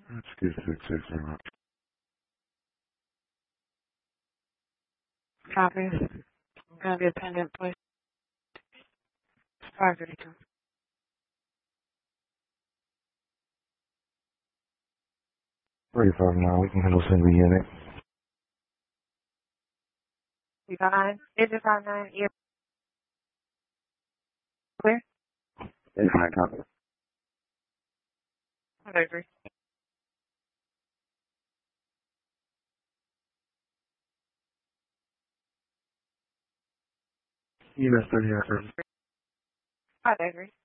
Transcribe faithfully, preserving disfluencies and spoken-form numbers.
Let's get six six zero. Copy. Gonna be a pendant, please. five thirty-two. thirty-five now, we can handle single unit. You got nine? Is it five nine? Yeah. Clear? It's fine, copy. five thirty-three. U S thirty-nine. five thirty-three.